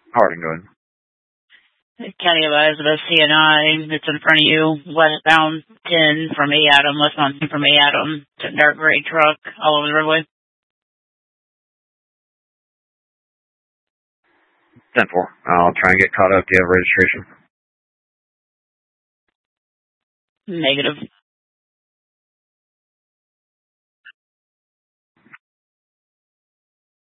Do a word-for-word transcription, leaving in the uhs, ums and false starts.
Harding, go ahead. County of Elizabeth, C N I, it's in front of you, westbound ten from A. Adam, westbound ten from A. Adam, it's a dark gray truck all over the roadway. ten four. I'll try and get caught up. Do you have registration? Negative.